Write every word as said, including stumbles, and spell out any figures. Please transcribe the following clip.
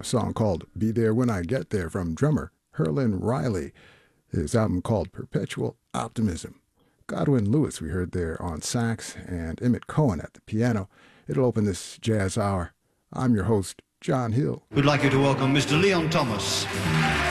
a song called Be There When I Get There from drummer Herlin Riley. His album called Perpetual Optimism. Godwin Lewis we heard there on sax and Emmett Cohen at the piano. It'll open this jazz hour. I'm your host, John Hill. We'd like you to welcome Mister Leon Thomas.